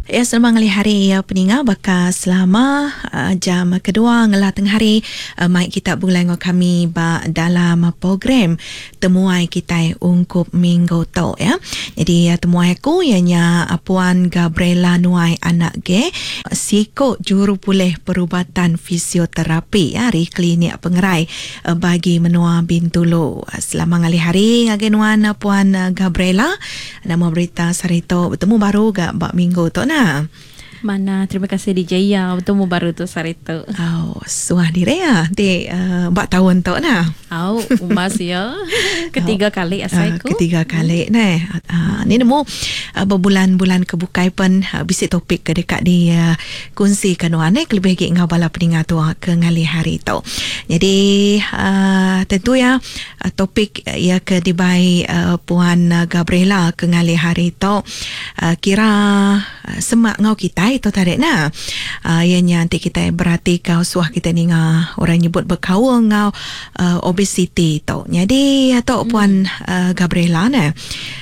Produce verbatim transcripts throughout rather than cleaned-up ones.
Ya, selamat ngali hari ya peninga baka selama uh, jam kedua ngelah tengah hari uh, mai kita bulai ngo kami ba dalam program temuai kita ungkup minggu tu ya. Jadi uh, temuai aku ianya Puan Gabriela Nuai anak ge siko juru pulih perubatan fisioterapi ya di klinik pengerai uh, bagi menua Bintulu. Uh, selamat ngali hari ngagenuan uh, Puan uh, Gabriela. Nama berita sarito bertemu baru gak bak minggu tu na. Mana, terima kasih D J ya. Bertemu baru tu hari tu. Oh, suah diri ya. Di uh, bak tahun tu na. Oh, umas ya. Ketiga oh, kali asaiku. Uh, ketiga kali nah. Uh, ni nemu uh, berbulan-bulan kebukai pun uh, bisi topik ke dekat di uh, kunci kanuan eh lebih lagi ngau bala peningat tu uh, ke ngali hari tu. Jadi uh, tentu ya uh, topik uh, ya ke dibai uh, Puan uh, Gabriela ke ngali hari tu uh, kira uh, semak ngau kita itu tarik na. Uh, ianya nanti kita berarti kau suah kita ni ngau orang nyebut berkawa ngau uh, obesity tu. Jadi atau hmm. Puan uh, Gabriela na.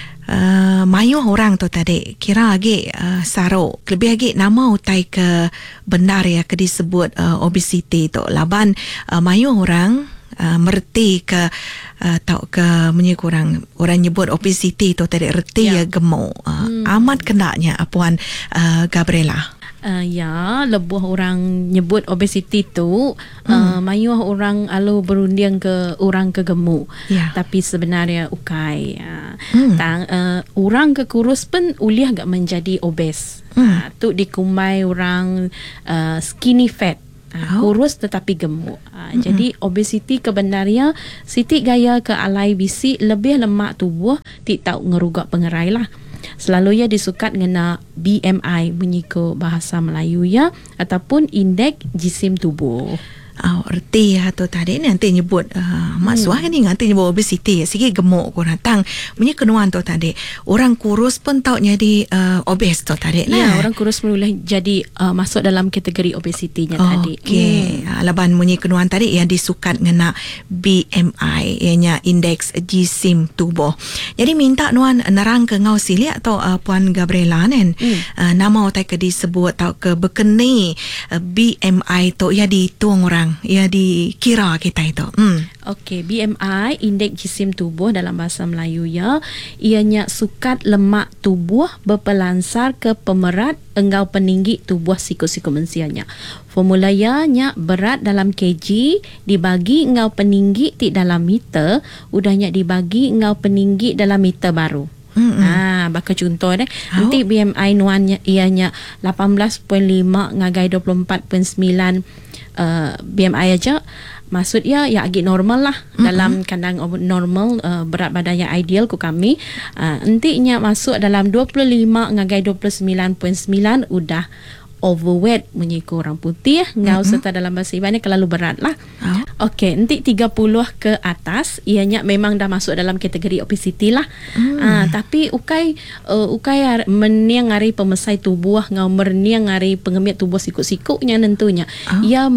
Uh, mayu orang tu tadi kira lagi uh, saro lebih lagi nama utai ke benar ya ke disebut uh, obesity tu laban uh, mayu orang uh, merti ke uh, tau ke menyek orang orang nyebut obesity tu tadi reti ya, ya gemuk uh, hmm. amat kenanya Puan uh, Gabriela. Uh, ya, lebuh orang nyebut obesity tu hmm. uh, mayuh orang alu berunding ke orang ke gemuk. Yeah. Tapi sebenarnya ukai. Uh, hmm. tang, uh, orang ke kurus pun uliah gak menjadi obes. Hmm. Uh, tu dikumai orang uh, skinny fat. Uh, oh. Kurus tetapi gemuk. Uh, mm-hmm. Jadi obesity kebenarnya siti gaya ke alai bisi lebih lemak tubuh ti tau ngerugak pengerai lah. Selalu ia disukat ngena B M I menyiko bahasa Melayu ya ataupun indeks jisim tubuh. Oh, erti ya tu tadi nanti nyebut uh, mak suah ni nanti nyebut obesity sikit gemuk kurang tang punya kenuan tu tadi orang kurus pun tau jadi uh, obes tu tadi ya, lah. Orang kurus boleh jadi uh, masuk dalam kategori obesity-nya oh, tadi. Okey, hmm. laban punya kenuan tadi yang disukat ngena B M I ianya indeks jisim tubuh. Jadi minta nuan nerang ke ngau sili atau uh, Puan Gabriela nen hmm. uh, nama utai ke disebut tau ke berkeni uh, B M I tu ya dihitung orang ya dikira kita itu. Hmm. Okey, B M I indeks jisim tubuh dalam bahasa Melayu ya, ianya sukat lemak tubuh berpelansar ke pemerat engkau peninggi tubuh siku-siku manusianya. Formula nya berat dalam kg dibagi engkau peninggi ti dalam meter, udahnya dibagi engkau peninggi dalam meter baru. Mm-hmm. Ah, baka contoh deh. Oh. Nanti B M I nuannya ianya lapan belas perpuluhan lima ngagai dua puluh empat perpuluhan sembilan uh, B M I aja. Maksudnya ya agak normal lah. Mm-hmm. Dalam kandang normal uh, berat badan yang ideal ku kami. Uh, nantinya masuk dalam dua puluh lima ngagai dua puluh sembilan perpuluhan sembilan udah overweight menyiko orang putih. Ngau mm-hmm. serta dalam bahasa Ibannya terlalu berat lah. Oh. Okey, nanti tiga puluh ke atas ianya memang dah masuk dalam kategori obesity lah. Mm. Uh, tapi ukai uh, ukai meniang hari pemesai tubuh ngau meniang hari pengemit tubuh sikut-sikutnya tentunya. Oh. Ia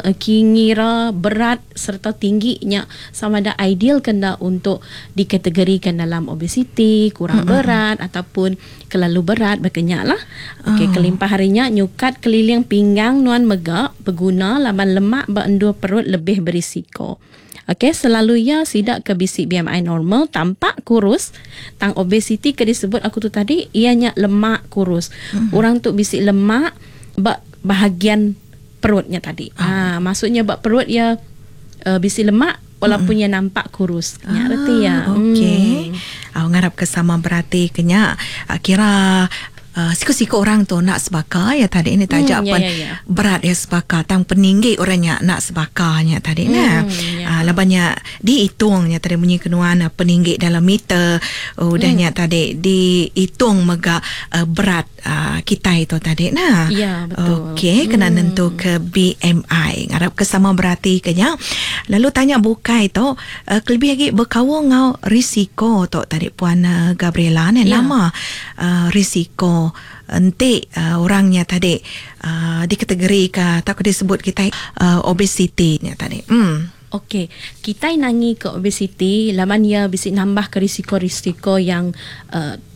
mengira berat serta tingginya sama ada ideal kena untuk dikategorikan dalam obesity, kurang mm-hmm. berat ataupun terlalu berat berkenyak lah. Okey, oh. kelimpah harinya nyukat keliling pinggang nuan megak berguna laban lemak berendur perut lebih berisiko. Okey, selalunya sidak ke bisi B M I normal tampak kurus. Tang obesity ke disebut aku tu tadi ianya lemak kurus. Mm-hmm. Orang tu bisi lemak bak bahagian perutnya tadi. Oh. Ha, maksudnya bak perut ya uh, bisi lemak walaupun mm-hmm. nampak kurus. Nya reti ya. Okey. Hmm. Aku ngarap kesama berarti kenya uh, kira Uh, siku-siku orang tu nak sebakar ya tadi ni tajak hmm, pun ya, ya, ya. Berat ya sebakar tang peninggi orangnya nak sebakarnya tadi hmm, nah ya. uh, labanya dihitungnya tadi bunyi kenuan uh, peninggi dalam meter uh, udahnya hmm. tadi dihitung mega uh, berat uh, kita itu tadi nah ya betul. Okey, kena hmm. nentu ke B M I ngarap kesama berarti kenya lalu tanya bukai tu uh, lebih lagi berkawa ngau risiko tu tadi Puan uh, Gabriela ni ya. Nama uh, risiko nanti uh, orangnya tadi uh, dikategorikan atau disebut kita uh, obesity nya tadi. Hmm. Okey, kita nangi ke obesity laman ia bisa nambah ke risiko-risiko yang uh,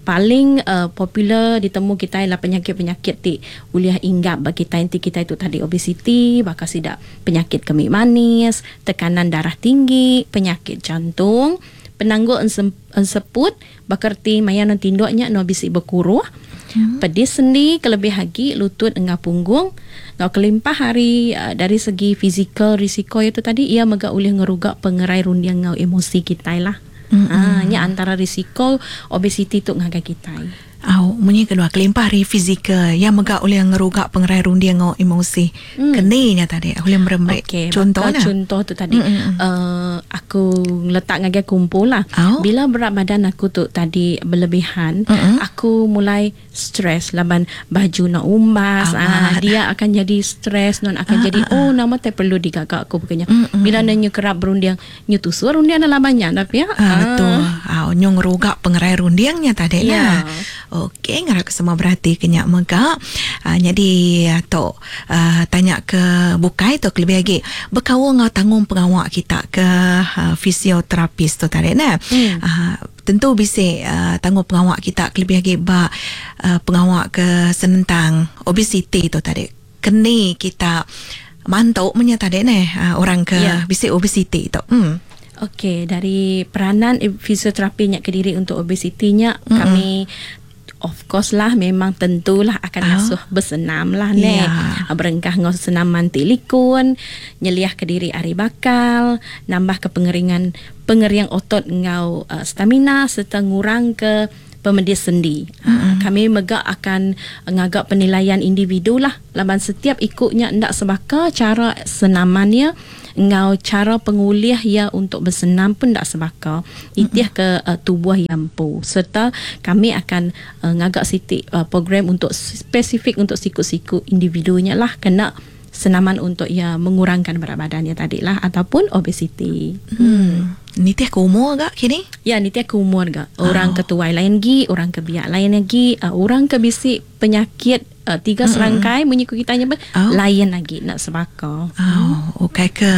paling uh, popular ditemu kita ialah penyakit-penyakit ti uliah inggap bagi kita inti kita itu tadi obesiti, bakal sidak penyakit kemih manis, tekanan darah tinggi, penyakit jantung, penangguh enseput, bakerti mayan non tindoknya no bisi berkuruh, hmm. pedis sendi, kelebih lagi lutut engau punggung, ngau kelimpah hari uh, dari segi fizikal risiko itu tadi ia mega ulih ngerugak pengerai rundiang ngau emosi kita lah. Mm-hmm. Ah, nya antara risiko obesiti tu ngagai kita. Au, munyi kedua kelimpah hari fizikal yang megak oleh ngerugak pengerai rundi ngau emosi. Mm. Keninya tadi aku boleh merembek. Okay, contohnya contoh tu tadi mm-hmm. uh, aku letak ngagai kumpul lah. Au? Bila berat badan aku tu tadi berlebihan, mm-hmm. aku mulai stres laban baju nak umbas. Ah, dia akan jadi stres non akan ah, jadi ah, oh nama tak perlu digagak aku bukannya. Mm-hmm. Bila nanya kerap berundiang nyu tusu rundiang dalam banyak tapi ya. Ah, ah. Betul. Au nyong ngerugak pengerai rundiangnya tadi yeah. lah. Okey, ngarak semua berarti kenyak megak. Uh, jadi tok uh, tanya ke bukai tu lebih lagi berkawa ngau tanggung pengawak kita ke uh, fisioterapis tu tadi nah. Hmm. Uh, tentu bisa uh, tanggung pengawak kita lebih lagi ba uh, pengawak ke senentang obesiti tu tadi. Keni kita mantau punya tadi nah uh, orang ke yeah. bisa obesiti tu. Hmm. Okey, dari peranan fisioterapi nyak Kediri untuk obesitinya mm-hmm. kami of course lah memang tentulah akan oh. asuh bersenam lah ne. Yeah. Berengkah ngau senam mantilikun, nyeliah ke diri ari bakal, nambah ke pengeringan pengeriang otot ngau uh, stamina serta ngurang ke pemedis sendi. Mm-hmm. Uh, kami megak akan ngagak penilaian individu lah. Laban setiap ikutnya ndak sebaka cara senamannya ngau cara penguliah ya untuk bersenam pun tak sebaka itiah ke uh, tubuh yang mampu serta kami akan uh, ngagak siti uh, program untuk spesifik untuk siku-siku individunya lah kena senaman untuk ya mengurangkan berat badannya tadi lah ataupun obesiti. Hmm. Ni tiah ke umur gak kini? Ya, ni tiah ke umur gak. Orang oh. ke tuai lain gi, orang ke biak lain lagi, uh, orang ke bisik penyakit uh, tiga mm-hmm. serangkai menyikut kitanya pun oh. lain lagi nak sebaka. Oh, okey ke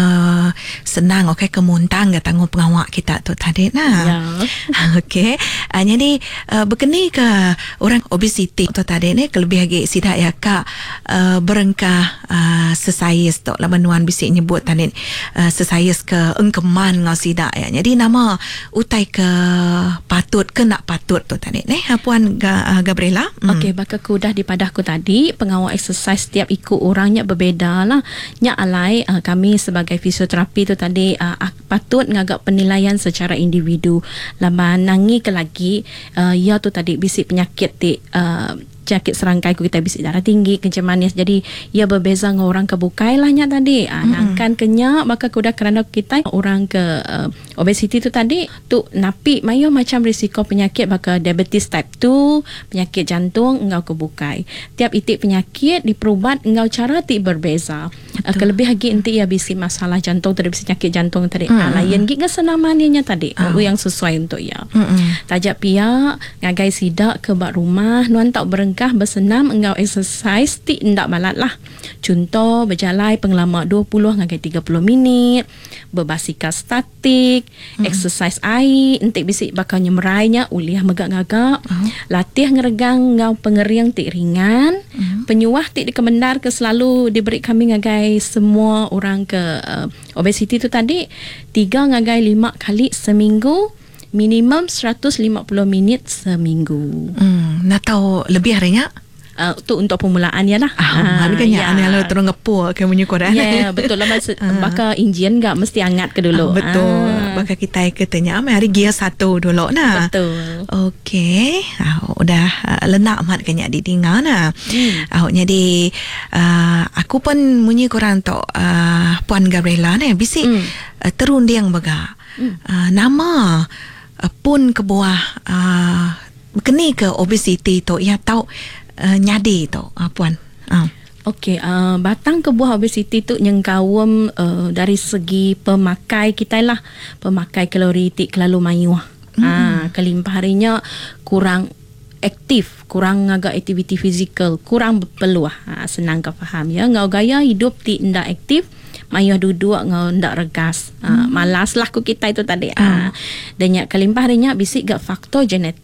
senang, okey ke muntang ke tanggung pengawak kita tu tadi nah. Ya. Okey. Uh, jadi uh, berkeni ke orang obesiti tu tadi ni kelebih lagi sidak ya kak uh, berengkah uh, sesaiz tu laban nuan bisik nyebut tadi uh, sesaiz ke engkeman ngau sidak ya. Jadi nama utai ke patut ke nak patut tu tadi ni Puan uh, Gabriela. Mm. Okey, bakal kudah di padahku tadi pengawal exercise setiap ikut orangnya berbeza lah. Nya alai uh, kami sebagai fisioterapi tu tadi uh, patut ngagak penilaian secara individu. Laban nangi ke lagi uh, ya tu tadi bisik penyakit ti uh, penyakit serangkai ku kita bisik darah tinggi, kencing manis. Jadi ia berbeza dengan orang kebukai lah nya tadi. Ah, mm-hmm. Nangkan kenyak maka kuda kerana kita orang ke uh, obesiti tu tadi tu napi mayo macam risiko penyakit baka diabetes type two, penyakit jantung engau kebukai. Tiap itik penyakit diperubat engau cara ti berbeza. Uh, kelebih lagi enti ia bisik masalah jantung tadi bisik penyakit jantung tadi. Mm-hmm. Ah, lain gi senamannya tadi oh. yang sesuai untuk ia. Mm-hmm. Tajak pia ngagai sidak ke bak rumah nuan tak bereng kah bersenam engau exercise ti ndak balat lah. Contoh berjalan pengelama dua puluh ngagai tiga puluh minit, berbasikal statik, hmm. exercise air, entik bisik bakal nyemerainya uliah megak-gagak, uh-huh. latih ngeregang ngau pengeriang ti ringan, uh-huh. penyuah ti dikemendar ke selalu diberi kami ngagai semua orang ke uh, obesiti tu tadi tiga ngagai lima kali seminggu. Minimum seratus lima puluh minit seminggu. Hmm, nak tahu lebih harinya? Uh, tu untuk permulaan ya lah. Ah, uh, kan ya. Ane lalu terus ngepul ke menyukur. Ya, yeah, betul lah. Mas, uh. Baka enjin enggak mesti hangat ke dulu. Uh, betul. Uh. Baka kita katanya hari gear satu dulu nah. Betul. Okey. Uh, udah uh, lenak mat kenya di tinggal nah. Hmm. Uh, jadi uh, aku pun munyi kurang tok uh, Puan Gabriela ni bisi hmm. uh, terunding baga. Hmm. Uh, nama uh, pun ke buah uh, keni ke obesiti tu ya tahu Uh, nyadi tu uh, Puan uh. Okey, uh, batang ke buah obesiti tu yang kawam uh, dari segi pemakai kita lah, pemakai kalori tik kelalu mayuah. Mm. Ah, kelimpah harinya kurang aktif, kurang agak aktiviti fizikal, kurang berpeluah. Ha, senang kau faham ya. Ngau gaya hidup ti ndak aktif, mayuh duduk ngau ndak regas. Ha, malas lah ku kita itu tadi. Ha, dan yak kelimpah harinya bisik gak faktor genetik.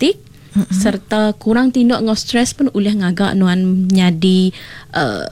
Mm-hmm. Serta kurang tinduk ngau stres pun ulih ngagak nuan nyadi uh,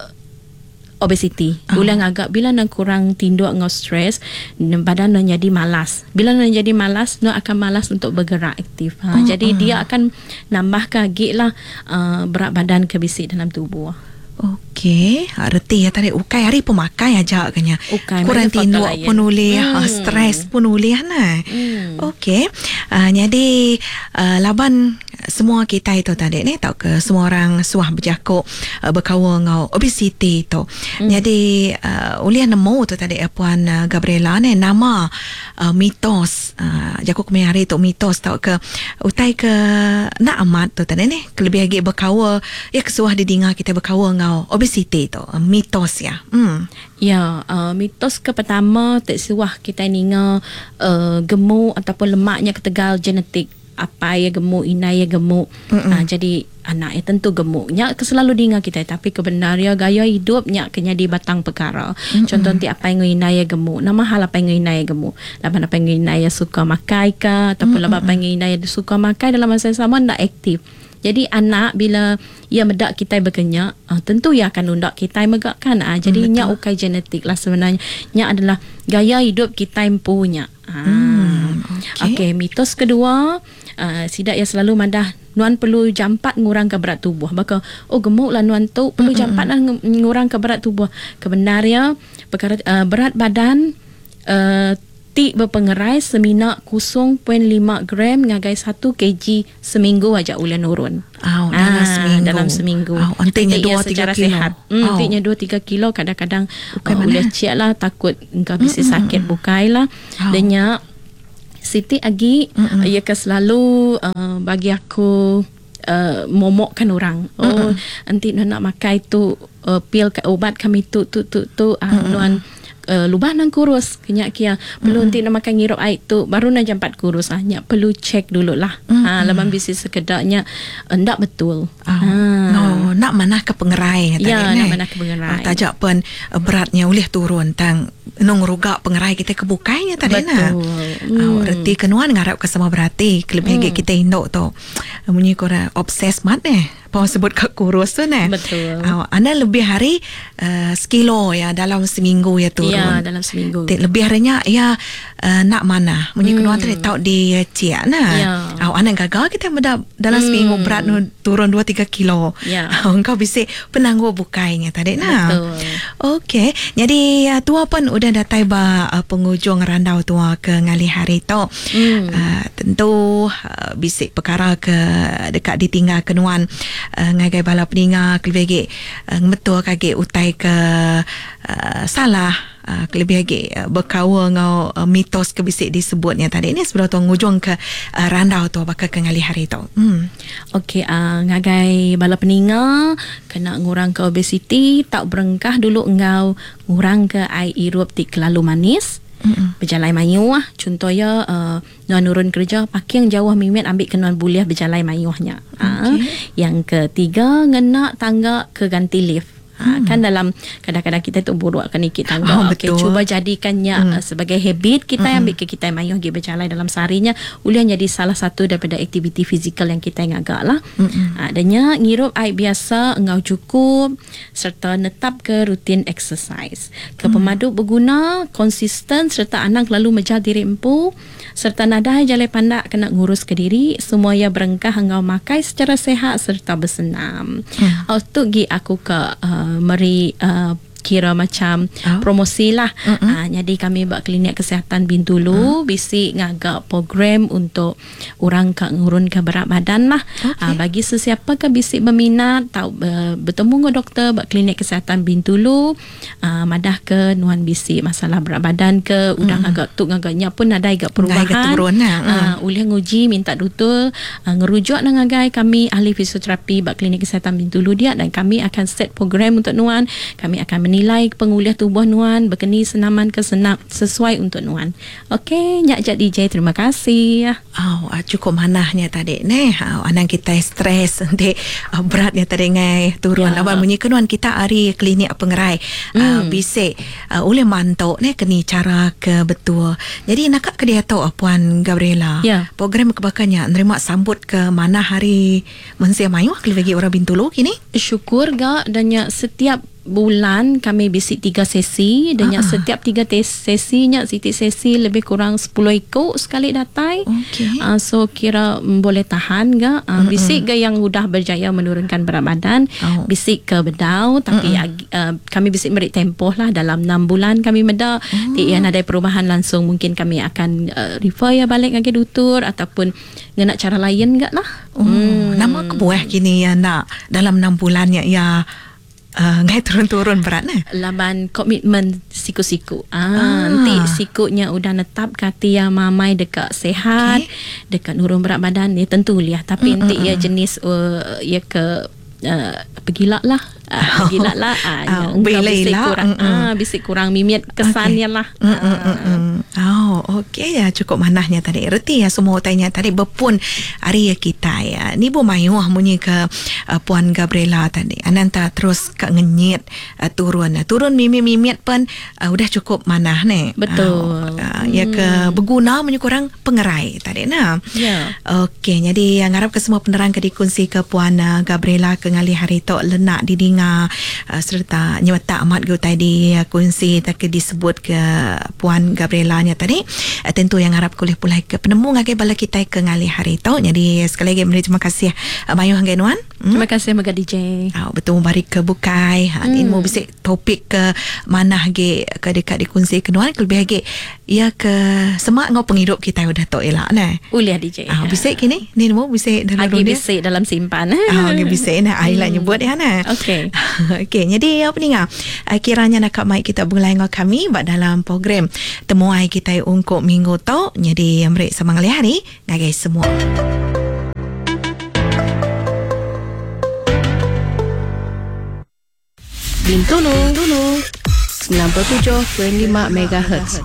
obesity. Oh. Ulih ngagak bila nan kurang tinduk ngau stres, badan nan jadi malas. Bila nan jadi malas, nu akan malas untuk bergerak aktif. Ha, oh, jadi oh. dia akan nambah kagik lah uh, berat badan ke bisik dalam tubuh. Okey, arti ya tadi ukai hari pemakai aja kanya. Kurang tinduk pun boleh, hmm. stres pun boleh nah. Hmm. Okey. Uh, jadi uh, laban semua kita itu tadi ni tau ke semua orang suah berjakuk uh, berkawa ngau obesity tu. Hmm. Jadi uh, ulian nemu tu tadi uh, Puan uh, Gabriela ni nama uh, mitos uh, jakuk kami hari tu mitos tau ke utai ke nak amat tu tadi ni lebih lagi berkawa ya kesuah didinga kita berkawa ngau obesity tu uh, mitos ya. Hmm. Ya, uh, mitos ke pertama tak suah kita ninga uh, gemuk ataupun lemaknya ketegal genetik. Apa ya gemuk, ina ya gemuk. Ha, jadi anak ya tentu gemuknya selalu diingat kita, tapi kebenarannya gaya hidupnya kena di batang perkara. Mm-mm. Contoh nanti apa yang ina ya gemuk, nama hal apa yang ina ya gemuk, laban apa yang ina ya suka makai ke ataupun laban apa yang ina ya suka makai dalam masa yang sama tidak aktif. Jadi anak bila ia medak kita berkenyak, uh, tentu ia akan undak kita megakkan. Uh, jadi hmm, nya ukai genetik lah sebenarnya. Nya adalah gaya hidup kita yang punya. Uh. Hmm, Okey, okay, mitos kedua, uh, sidak ia selalu madah nuan perlu jampat ngurang ke berat tubuh. Maka oh gemuk lah nuan tu perlu hmm, jampat lah ngurang ke berat tubuh. Kebenarnya perkara uh, berat badan uh, ti berpengerai semina kosong perpuluhan lima gram ngagai satu kilogram seminggu aja ulian urun. Oh, dalam ah, seminggu. Dalam seminggu. Oh, antinya dua tiga kilo. Sehat. Hmm, oh. Antinya dua tiga kilo kadang-kadang uh, ulian ciak lah takut engkau bisa mm, sakit mm, bukai lah. Oh. Denya Siti Agi mm, mm. ia ke selalu uh, bagi aku uh, momokkan orang. Oh, nanti nak makai tu uh, pil ubat kami tu tu tu tu ah uh, nuan Uh, lubang nang kurus kenyak kia perlu nanti mm. nak makan ngirup air tu baru nak jampat kurus ah nyak perlu cek dulu lah. Mm. Ha laman bisi sekedarnya ndak betul. Oh. Ha no nak mana ke pengerai tadi ya, ni. nak mana ke pengerai. Ah, tajak pun uh, beratnya boleh turun tang nong ruga pengerai kita kebukainya tadi na. Betul. Oh, reti kenuan ngarap ke sama berarti kelebih mm. kita induk tu. Munyi kora obses mat eh. Pau sebut kat kurus tu nah. Betul. Oh, anda lebih hari uh, sekilo ya dalam seminggu ya turun. Ya, dalam seminggu. Lebih harinya ya uh, nak mana. Munyi hmm. kenuan tu tahu di uh, ciak nah. Ya. Oh, anda gagal kita meda dalam hmm. seminggu berat nu turun dua tiga kilo. Ya. Oh, engkau bisa penangguh bukainya tadi nah. Betul. Okey. Jadi uh, tua pun udah datai ba uh, penghujung randau tua ke ngali hari tu. Hmm. Uh, tentu uh, bisik perkara ke dekat ditinggal kenuan uh, ngagai bala peninga kelebih uh, metua kage utai ke uh, salah uh, kelebih lagi uh, berkawa ngau uh, mitos ke bisik disebutnya tadi ni sebelum tu ngujung ke uh, randau tu bakal ke ngali hari tu. Hmm. Okey, uh, ngagai bala peninga kena ngurang ke obesity, tak berengkah dulu engau ngurang ke air irup ti kelalu manis. Mm-mm. Berjalan mayu lah. Contohnya uh, nuan nurun kerja pakai yang jauh mimet ambil kenuan buliah berjalan mayuhnya. Okay. Uh, yang ketiga ngena tangga ke ganti lift. Ha, hmm. Kan dalam kadang-kadang kita tu burukkan ikut tangga. Oh, okay, cuba jadikannya hmm. uh, sebagai habit kita hmm. ambil ke kita mayuh pergi berjalan dalam seharinya. Ulian jadi salah satu daripada aktiviti fizikal yang kita agak lah. Hmm. Adanya ngirup air biasa engau cukup serta netap ke rutin exercise. Ke hmm. pemadu berguna konsisten serta anak lalu menjaga diri empu serta nadai jalai pandak kena ngurus ke diri semua ia berengkah engau makai secara sehat serta bersenam. Hmm. Untuk gi aku ke uh, meri uh, kira macam oh. promosi lah. Uh, jadi kami buat klinik kesihatan Bintulu, uh. bisi ngagak program untuk orang ke ngurun ke berat badan lah. Okay. Uh, bagi sesiapa ke bisi berminat tahu uh, bertemu dengan doktor buat klinik kesihatan Bintulu, uh, madah ke nuan bisi masalah berat badan ke udang uh. agak tu agaknya pun ada agak perubahan. Uh, uh. Ulih nguji minta doktor uh, ngerujuk dengan agai kami ahli fisioterapi buat klinik kesihatan Bintulu dia dan kami akan set program untuk nuan. Kami akan meni nilai penguliah tubuh Nuan berkeni senaman ke senap sesuai untuk Nuan. Okey, nyak Jad D J, terima kasih. Oh, cukup manahnya tadi ni. Oh, anang kita stres nanti uh, beratnya tadi ngai turun. Ya. Abang bunyi kenuan kita hari klinik pengerai hmm. uh, bisik uh, oleh mantok ni keni cara ke betul. Jadi nak ke dia tahu Puan Gabriela. Ya. Program kebakannya nerima sambut ke mana hari mensia mayu ke bagi orang Bintulu kini. Syukur gak dan nyak setiap bulan kami bisik tiga sesi dan uh-uh. setiap tiga tes sesinya setiap sesi lebih kurang sepuluh ikut sekali datai. Okay. Uh, so kira um, boleh tahan ga uh, uh-uh. bisik ga yang sudah berjaya menurunkan berat badan, oh. bisik ke bedau tapi uh-uh. uh, kami bisik beri tempoh lah dalam enam bulan kami meda. Uh-huh. Tiada ada perubahan langsung mungkin kami akan uh, refer ya balik ke doktor ataupun nak cara lain gak lah. Oh, hmm. Nama kebuah kini ya nak dalam enam bulan ya ya Uh, ngai turun-turun berat nah. Laban komitmen siku-siku. Ah, ah. Nanti sikunya udah netap kata ya mamai dekat sehat, okay. dekat nurun berat badan ni tentu liah. Tapi mm, nanti mm, ya jenis uh, ya ke uh, pergilak lah. Uh, gila lah ah, oh, engkau bisik lah. kurang mm, mm. ah, bisik kurang mimit kesannya okay. lah mm, mm, mm, mm. Oh okey ya, cukup manahnya tadi reti ya semua tanya tadi berpun hari ya kita ya ni bu mayu munyi ke uh, Puan Gabriela tadi ananta terus ke ngenyit uh, turun uh, turun mimit-mimit pun uh, udah cukup manah ni betul. uh, uh, ya ke berguna munyi kurang pengerai tadi nah ya. Okey jadi yang ngarap ke semua penerang ke dikunci ke Puan uh, Gabriela ke ngali hari tok lenak di Uh, serta nyata amat go tadi uh, kunci tak disebut ke Puan Gabriela nya tadi uh, tentu yang harap boleh pulai ke penemu ngagai bala kita ke ngali hari tu. Jadi sekali lagi beri terima kasih uh, Mayu Hanggenuan. Hmm? Terima kasih Mega D J. Oh, betul bari ke bukai ha hmm. ilmu bisik topik ke mana ge ke dekat dikunci kenuan ke lebih lagi ya ke semak ngau penghidup kita udah tok elak nah. Uliah D J. Ah uh, bisik kini ni nemu bisik dalam dunia. Agi bisik dalam simpan. Ah uh, bisik nah ai lah nyebut ya nah. Okey. Okey, jadi apa ni ngah? Kiranya nak mai kita mulai ngah kami bak dalam program temuai kita untuk minggu tu. Jadi amrik sama ngali hari ngagai semua. Bintulu Bintulu sembilan puluh tujuh koma lima megahertz.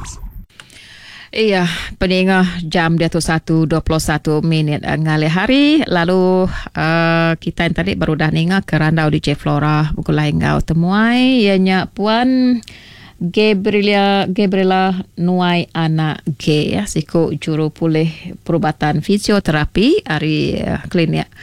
Iya, pendengar jam dia tu satu dua puluh satu minit ngali hari. Lalu uh, kita yang tadi baru dah dengar ke Randau D J Flora bukulah engau temuai ianya Puan Gabriela Gabriela Nuai Anak G ya, siku juru pulih perubatan fisioterapi hari uh, klinik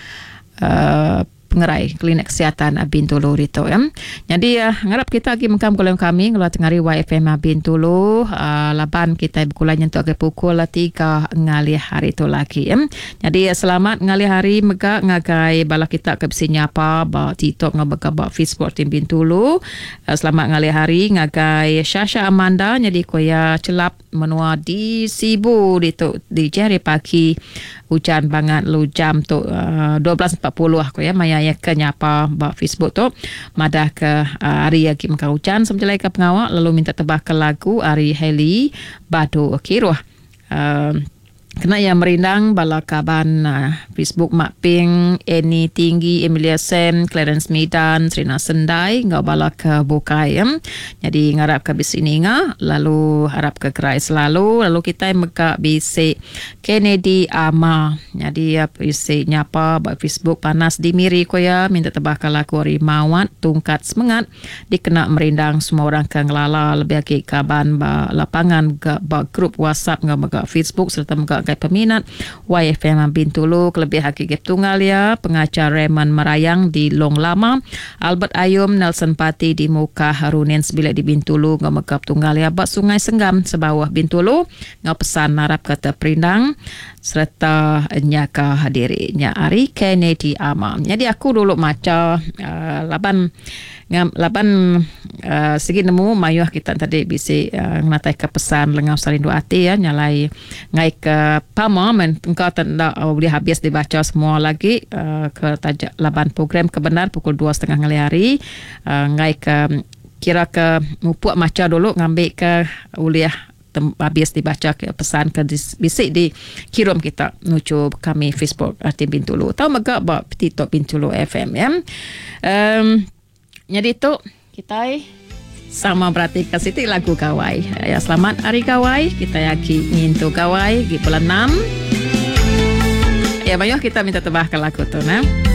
uh, pengerai klinik kesihatan Bintulu itu ya. Jadi uh, ngarap kita lagi mengkam kuliah kami kalau tengari Y F M Bintulu uh, laban kita bukulah nyentuh ke pukul tiga ngali hari itu lagi ya. Jadi uh, selamat ngali hari mega ngagai bala kita ke bisi nyapa ba TikTok ngabaka ba Facebook tim Bintulu. Uh, selamat ngali hari ngagai Syasha Amanda jadi koya celap menua di Sibu di tu di jari pagi hujan banget lu jam tu uh, dua belas empat puluh aku ya maya ya ke nyapa ba Facebook tu madah ke uh, hari lagi maka hujan semjelai ke pengawak lalu minta tebah ke lagu Ari Heli Badu Kiruh uh, kena yang merindang bala kaban uh, Facebook Mak Ping, Eni Tinggi, Emilia Sam, Clarence Medan, Serina Sendai, ngau bala ke bukai. Um. Jadi ngarap ke bis ini nga, lalu harap ke kerai selalu, lalu kita meka bisi Kennedy Ama. Jadi ya bisi nyapa ba Facebook panas di miri ko ya, minta tebah ke laku Rimawat, tungkat semangat, dikena merindang semua orang ke ngelala lebih lagi kaban ba lapangan ke ba grup WhatsApp ngau mega Facebook serta mega kai peminat Y F M Bintulu kelebih hakiki tunggal ya pengacara Raymond Merayang di Long Lama Albert Ayum Nelson Pati di Muka Harunin sebilik di Bintulu ngau megap tunggal ya bak Sungai Senggam sebawah Bintulu ngau pesan narap kata perindang serta nyaka hadirinya Ari Kennedy Amam. Jadi aku dulu maca uh, laban ngam laban uh, segi nemu mayuh kita tadi bisi uh, ngatai ke pesan lengau sarindu ati ya nyalai ngai ke pama men engkau tanda uh, boleh habis dibaca semua lagi uh, ke tajak laban program kebenar pukul dua setengah ngali hari uh, ngai ke kira ke mupuak maca dulu ngambil ke uliah tem, habis dibaca ke pesan ke bisik di kirim kita nuju kami Facebook uh, tim Bintulu tahu mega ba TikTok Bintulu F M ya um, jadi tu kita sama berarti ke Siti lagu Kawai. Ya, selamat Hari Kawai. Kita yaki ngintu Kawai di bulan enam. Ya, Bayu kita minta tebahkan lagu tu, nah.